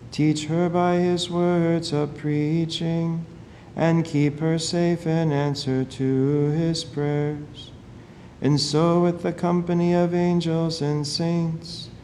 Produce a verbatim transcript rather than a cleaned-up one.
Teach her by his words of preaching, and keep her safe in answer to his prayers. And so with the company of angels and saints,